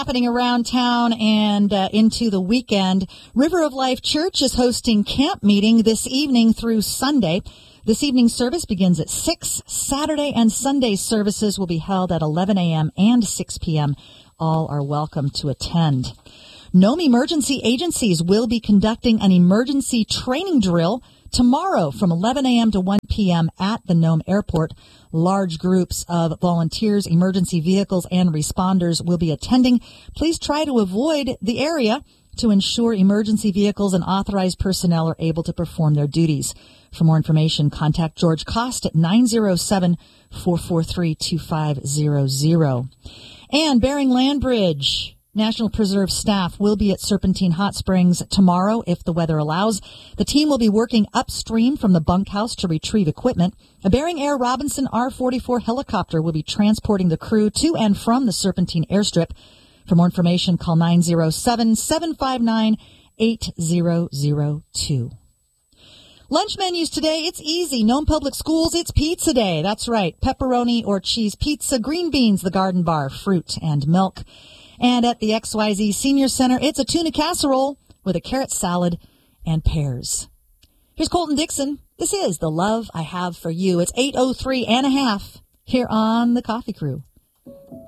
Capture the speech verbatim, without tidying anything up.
Happening around town and uh, into the weekend. River of Life Church is hosting camp meeting this evening through Sunday. This evening's service begins at six. Saturday and Sunday services will be held at eleven a.m. and six p.m. All are welcome to attend. Nome Emergency Agencies will be conducting an emergency training drill tomorrow from eleven a.m. to one p.m. at the Nome Airport. Large groups of volunteers, emergency vehicles, and responders will be attending. Please try to avoid the area to ensure emergency vehicles and authorized personnel are able to perform their duties. For more information, contact George Cost at nine oh seven, four four three, two five zero zero. And Bering Land Bridge National Preserve staff will be at Serpentine Hot Springs tomorrow if the weather allows. The team will be working upstream from the bunkhouse to retrieve equipment. A Bering Air Robinson R forty-four helicopter will be transporting the crew to and from the Serpentine airstrip. For more information, call nine oh seven, seven five nine, eight zero zero two. Lunch menus today, it's easy. Nome Public Schools, it's pizza day. That's right. Pepperoni or cheese pizza, green beans, the garden bar, fruit and milk. And at the X Y Z Senior Center, it's a tuna casserole with a carrot salad and pears. Here's Colton Dixon. This is The Love I Have for You. It's eight oh three and a half here on The Coffee Crew.